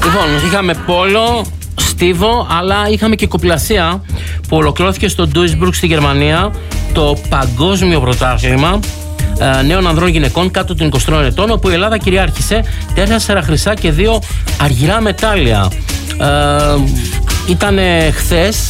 Λοιπόν, είχαμε πόλο, στίβο, αλλά είχαμε και κοπηλασία που ολοκληρώθηκε στο Duisburg στη Γερμανία, το παγκόσμιο πρωτάθλημα νέων ανδρών γυναικών κάτω των 23 ετών, όπου η Ελλάδα κυριάρχησε 4 χρυσά και 2 αργυρά μετάλλια. Ήταν χθες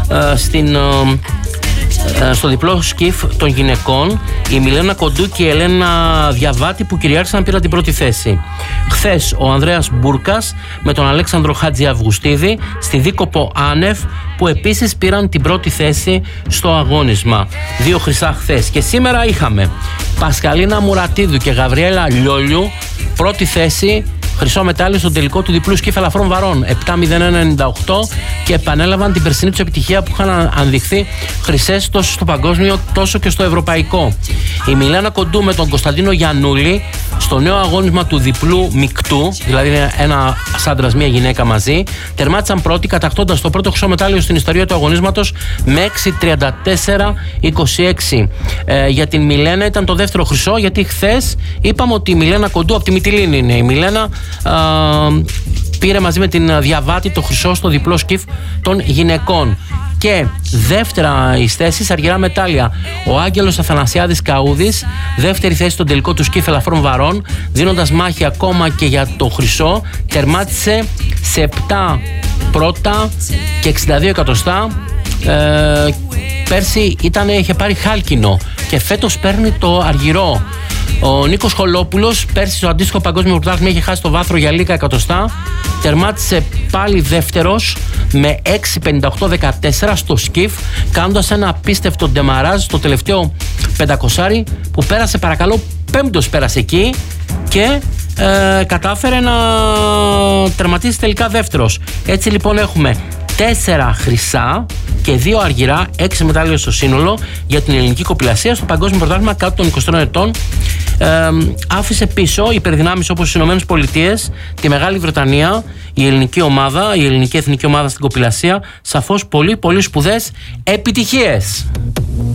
στο διπλό σκιφ των γυναικών η Μιλένα Κοντού και η Ελένα Διαβάτη που κυριάρχησαν πήραν την πρώτη θέση. Χθες ο Ανδρέας Μπούρκας με τον Αλέξανδρο Χατζη Αυγουστίδη στη Δίκοπο Άνευ που επίσης πήραν την πρώτη θέση στο αγώνισμα. 2 χρυσά χθες. Και σήμερα είχαμε Πασκαλίνα Μουρατίδου και Γαβριέλα Λιόλιου πρώτη θέση, χρυσό μετάλλιο στο τελικό του διπλού σκιφ ελαφρών βαρών 7-0-98 και επανέλαβαν την περσινή τους επιτυχία που είχαν ανδειχθεί χρυσές τόσο στο παγκόσμιο τόσο και στο ευρωπαϊκό. Η Μιλένα Κοντού με τον Κωνσταντίνο Γιαννούλη στο νέο αγώνισμα του διπλού μεικτού, δηλαδή ένα άντρας μία γυναίκα μαζί, τερμάτισαν πρώτοι κατακτώντας το πρώτο χρυσό μετάλλιο στην ιστορία του αγωνίσματος με 6-34-26. Για την Μιλένα ήταν το δεύτερο χρυσό, γιατί χθες είπαμε ότι η Μιλένα Κοντού από τη Μυτιλίνη είναι. Η Μιλένα πήρε μαζί με την Διαβάτη το χρυσό στο διπλό σκιφ των γυναικών. Και δεύτερα εις θέσεις αργυρά μετάλλια ο Άγγελος Αθανασιάδης Καούδης, δεύτερη θέση στον τελικό του σκιφ ελαφρών βαρών, δίνοντας μάχη ακόμα και για το χρυσό, τερμάτισε σε 7 πρώτα και 62 εκατοστά. Πέρσι είχε πάρει χάλκινο και φέτος παίρνει το αργυρό. Ο Νίκος Χολόπουλος πέρσι στο αντίστοιχο παγκόσμιο πρωτάθλημα είχε χάσει το βάθρο για λίγα εκατοστά. Τερμάτισε πάλι δεύτερος με 6.58.14 στο σκιφ, κάνοντας ένα απίστευτο ντεμαράζ στο τελευταίο 500 που πέρασε, παρακαλώ, πέμπτος πέρασε εκεί και κατάφερε να τερματίσει τελικά δεύτερος. Έτσι λοιπόν έχουμε 4 χρυσά και 2 αργυρά, 6 μετάλλια στο σύνολο για την ελληνική κοπηλασία στο παγκόσμιο πρωτάθλημα κάτω των 23 ετών. Άφησε πίσω υπερδυνάμεις όπως οι Ηνωμένες Πολιτείες, τη Μεγάλη Βρετανία, η ελληνική ομάδα, η ελληνική εθνική ομάδα στην κοπηλασία. Σαφώς πολύ πολύ σπουδαίες επιτυχίες.